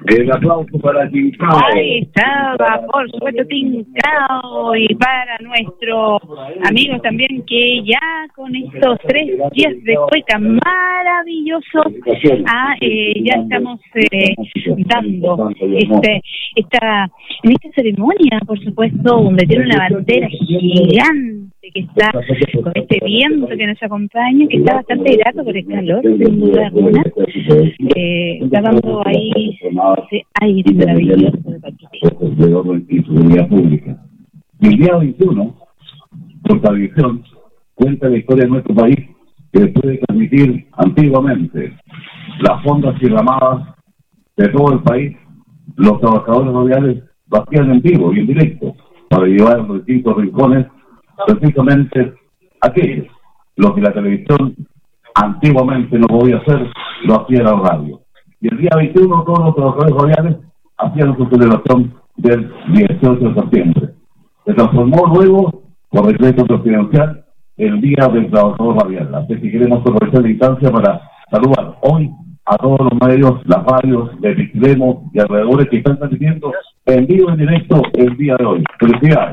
El aplauso para Tincao. Ahí estaba, por supuesto, Tincao, y para nuestros amigos también, que ya con estos 3 días de cueca maravillosos, ya estamos dando en esta ceremonia, por supuesto, donde tiene una bandera gigante que está con este viento que nos acompaña, que está bastante grato por el calor, sin duda alguna. Está dando ahí ese aire maravilloso de orden y seguridad pública. Y el día 21, por tradición, cuenta la historia de nuestro país que después de transmitir antiguamente las fondas y ramadas de todo el país, los trabajadores radiales lo hacían en vivo y en directo para llevar a los distintos rincones precisamente aquellos, lo que la televisión antiguamente no podía hacer, lo hacía la radio. Y el día 21 todos los trabajadores radiales hacían su celebración del 18 de septiembre. Se transformó luego, por decreto presidencial, el Día del Trabajador Radial. Así que queremos aprovechar la instancia para saludar hoy a todos los medios, las radios de Pichilemu y alrededores que están transmitiendo en vivo y en directo el día de hoy. ¡Felicidades!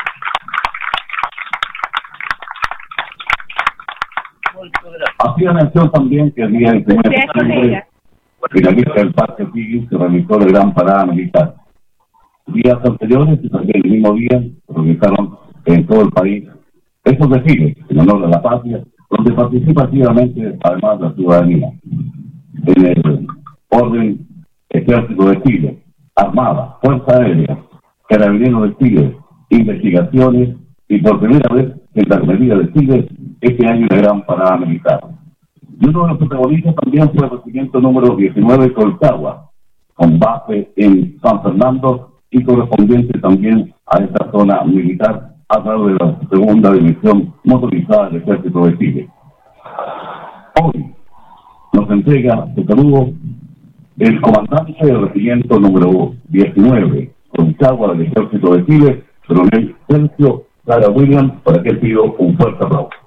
Hacía mención también que el día del 1 de septiembre finaliza el Parque O'Higgins, se realizó la gran parada militar. Días anteriores, y también el mismo día, se realizaron en todo el país esos desfiles en honor a la patria, donde participa activamente además la ciudadanía. En el orden Ejército de Chile, Armada, Fuerza Aérea, Carabineros de Chile, Investigaciones, y por primera vez en la Armería de Chile, este año la gran parada militar. Y uno de los protagonistas también fue el regimiento número 19 Colchagua, con base en San Fernando y correspondiente también a esta zona militar a través de la segunda división motorizada del Ejército de Chile. Hoy nos entrega su saludo el comandante del regimiento número 19 Colchagua del Ejército de Chile, coronel Sergio Lara Williams, para que pido un fuerte aplauso.